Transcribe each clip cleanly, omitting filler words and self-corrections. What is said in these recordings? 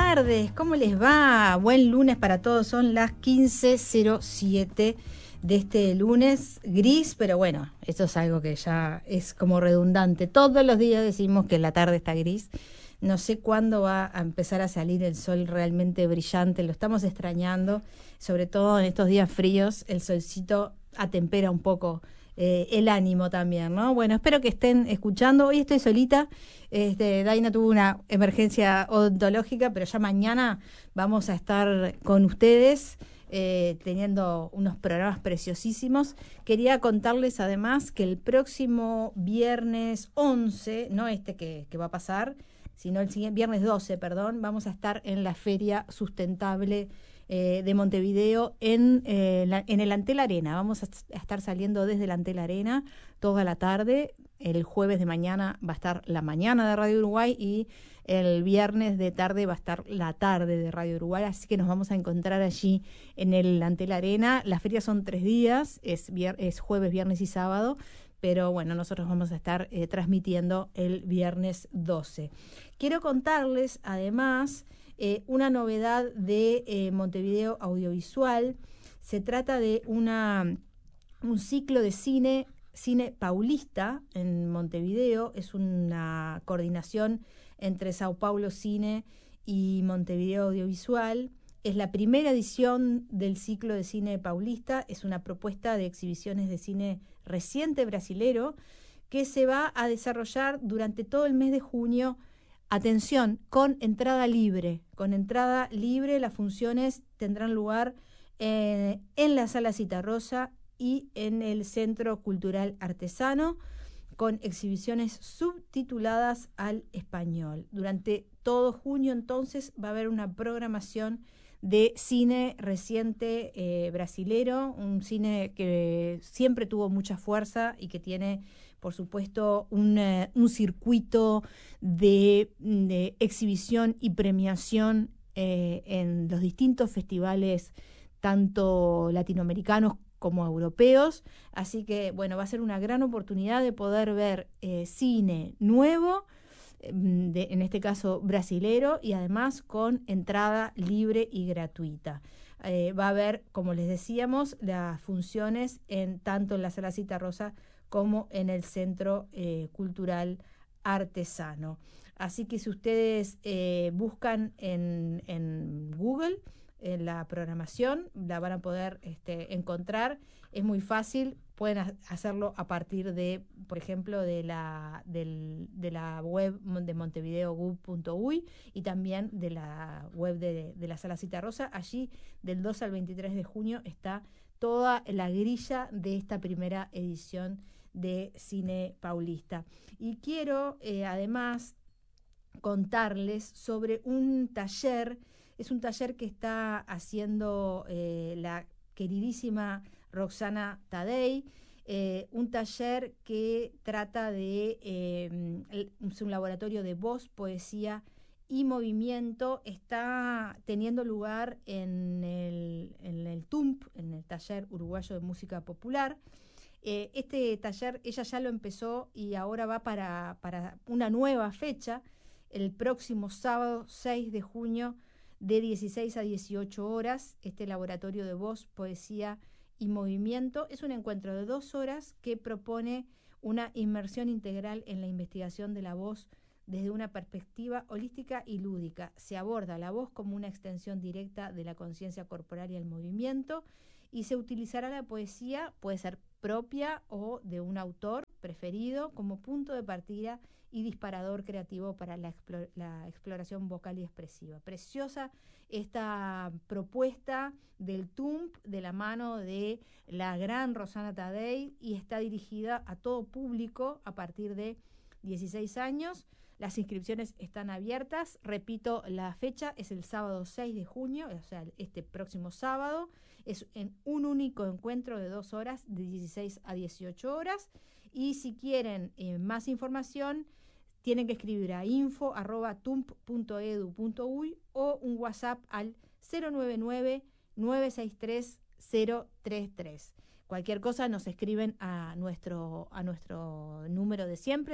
tardes, ¿cómo les va? Buen lunes para todos, son las 15:07 de este lunes gris, pero bueno, esto es algo que ya es como redundante. Todos los días decimos que la tarde está gris. No sé cuándo va a empezar a salir el sol realmente brillante, lo estamos extrañando, sobre todo en estos días fríos, el solcito atempera un poco el ánimo también, ¿no? Bueno, espero que estén escuchando. Hoy estoy solita. Daina tuvo una emergencia odontológica, pero ya mañana vamos a estar con ustedes teniendo unos programas preciosísimos. Quería contarles además que el próximo viernes 11, no este que va a pasar, sino el siguiente, viernes 12, perdón, vamos a estar en la Feria Sustentable de Montevideo en el Antel Arena. Vamos a estar saliendo desde el Antel Arena toda la tarde. El jueves de mañana va a estar la mañana de Radio Uruguay y el viernes de tarde va a estar la tarde de Radio Uruguay, así que nos vamos a encontrar allí en el Antel Arena. Las ferias son 3 días, es jueves, viernes y sábado, pero bueno, nosotros vamos a estar transmitiendo el viernes 12. Quiero contarles además una novedad de Montevideo Audiovisual. Se trata de un ciclo de cine paulista en Montevideo. Es una coordinación entre Sao Paulo Cine y Montevideo Audiovisual. Es la primera edición del ciclo de cine paulista. Es una propuesta de exhibiciones de cine reciente brasilero que se va a desarrollar durante todo el mes de junio. Atención, con entrada libre. Con entrada libre, las funciones tendrán lugar en la Sala Citarrosa y en el Centro Cultural Artesano, con exhibiciones subtituladas al español. Durante todo junio, entonces, va a haber una programación de cine reciente brasilero, un cine que siempre tuvo mucha fuerza y que tiene, por supuesto, un circuito de exhibición y premiación en los distintos festivales, tanto latinoamericanos como europeos. Así que, bueno, va a ser una gran oportunidad de poder ver cine nuevo, en este caso brasilero, y además con entrada libre y gratuita. Va a haber, como les decíamos, las funciones tanto en la Sala Citarrosa como en el Centro Cultural Artesano. Así que si ustedes buscan en Google la programación, la van a poder encontrar. Es muy fácil, pueden hacerlo a partir de, por ejemplo, de la web de montevideo.gov.uy y también de la web de la Sala Citarrosa. Allí, del 2 al 23 de junio, está toda la grilla de esta primera edición de Cine Paulista. Y quiero, además, contarles sobre un taller. Es un taller que está haciendo la queridísima Roxana Tadei, un taller que trata de es un laboratorio de voz, poesía y movimiento. Está teniendo lugar en el TUMP, en el Taller Uruguayo de Música Popular. Este taller ella ya lo empezó y ahora va para una nueva fecha, el próximo sábado 6 de junio de 16 a 18 horas. Este laboratorio de voz, poesía y movimiento es un encuentro de 2 horas que propone una inmersión integral en la investigación de la voz desde una perspectiva holística y lúdica. Se aborda la voz como una extensión directa de la conciencia corporal y el movimiento, y se utilizará la poesía, puede ser propia o de un autor preferido, como punto de partida y disparador creativo para la exploración vocal y expresiva. Preciosa esta propuesta del TUMP de la mano de la gran Roxana Tadei, y está dirigida a todo público a partir de 16 años. Las inscripciones están abiertas. Repito, la fecha es el sábado 6 de junio, o sea, este próximo sábado. Es en un único encuentro de 2 horas, de 16 a 18 horas. Y si quieren más información, tienen que escribir a info@tump.edu.uy o un WhatsApp al 099-963-033. Cualquier cosa nos escriben a nuestro número de siempre,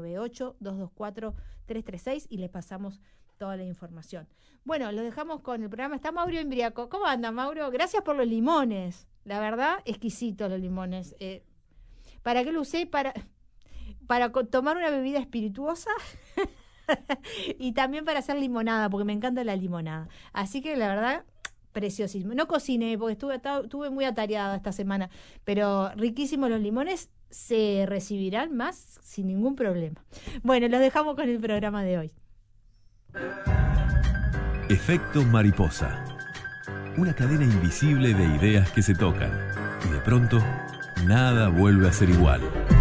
098-224-336, y les pasamos toda la información. Bueno, lo dejamos con el programa. Está Mauro Imbriaco. ¿Cómo anda, Mauro? Gracias por los limones. La verdad, exquisitos los limones. ¿Para qué lo usé? Para tomar una bebida espirituosa y también para hacer limonada, porque me encanta la limonada. Así que la verdad, preciosísimo. No cociné porque estuve muy atareada esta semana, pero riquísimos los limones, se recibirán más sin ningún problema. Bueno, los dejamos con el programa de hoy. Efecto mariposa. Una cadena invisible de ideas que se tocan y de pronto nada vuelve a ser igual.